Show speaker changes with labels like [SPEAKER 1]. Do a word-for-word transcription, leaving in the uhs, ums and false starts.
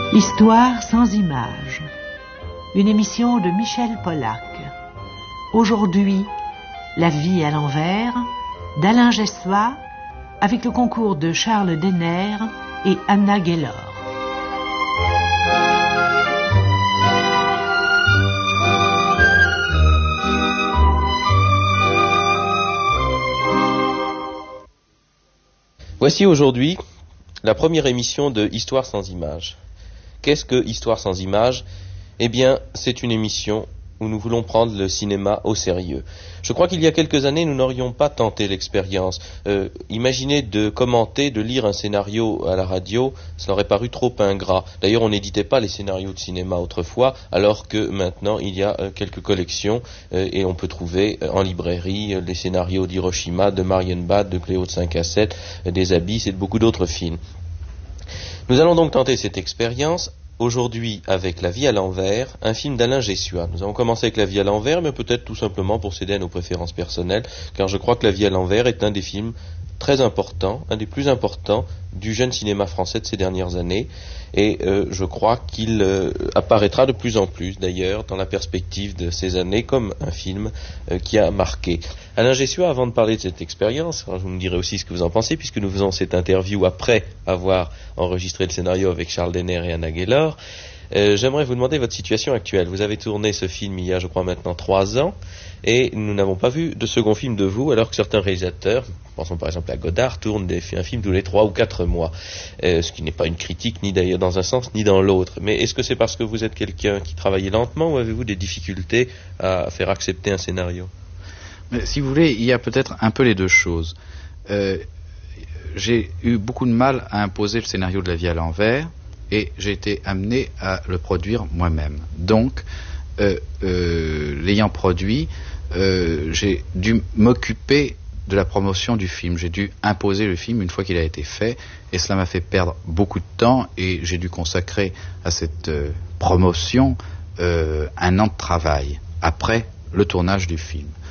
[SPEAKER 1] Histoire sans images. Une émission de Michel Pollack. Aujourd'hui, La vie à l'envers, d'Alain Jessois, avec le concours de Charles Denner et Anna Gaylor.
[SPEAKER 2] Voici aujourd'hui la première émission de Histoire sans images. Qu'est-ce que Histoire sans images ? Eh bien, c'est une émission où nous voulons prendre le cinéma au sérieux. Je crois qu'il y a quelques années, nous n'aurions pas tenté l'expérience. Euh, imaginez de commenter, de lire un scénario à la radio, ça aurait paru trop ingrat. D'ailleurs, on n'éditait pas les scénarios de cinéma autrefois, alors que maintenant, il y a euh, quelques collections euh, et on peut trouver euh, en librairie euh, les scénarios d'Hiroshima, de Marienbad, de Cléo de cinq à sept, euh, des Abysses et de beaucoup d'autres films. Nous allons donc tenter cette expérience aujourd'hui avec La vie à l'envers, un film d'Alain Jessois. Nous avons commencé avec La vie à l'envers, mais peut-être tout simplement pour céder à nos préférences personnelles, car je crois que La vie à l'envers est un des films très importants, un des plus importants du jeune cinéma français de ces dernières années, et euh, je crois qu'il euh, apparaîtra de plus en plus d'ailleurs dans la perspective de ces années comme un film euh, qui a marqué. Alain Jessois, avant de parler de cette expérience, alors vous me direz aussi ce que vous en pensez, puisque nous faisons cette interview après avoir enregistré le scénario avec Charles Denner et Anna Gaylor, euh, j'aimerais vous demander votre situation actuelle. Vous avez tourné ce film il y a, je crois, maintenant trois ans, et nous n'avons pas vu de second film de vous, alors que certains réalisateurs, pensons par exemple à Godard, tournent des, un film tous les trois ou quatre mois, euh, ce qui n'est pas une critique ni d'ailleurs dans un sens ni dans l'autre. Mais est-ce que c'est parce que vous êtes quelqu'un qui travaillait lentement, ou avez-vous des difficultés à faire accepter un scénario ?
[SPEAKER 3] Mais, si vous voulez, il y a peut-être un peu les deux choses. Euh, j'ai eu beaucoup de mal à imposer le scénario de La vie à l'envers, et j'ai été amené à le produire moi-même. Donc, euh, euh, l'ayant produit, euh, j'ai dû m'occuper de la promotion du film. J'ai dû imposer le film une fois qu'il a été fait, et cela m'a fait perdre beaucoup de temps, et j'ai dû consacrer à cette euh, promotion euh, un an de travail après le tournage du film.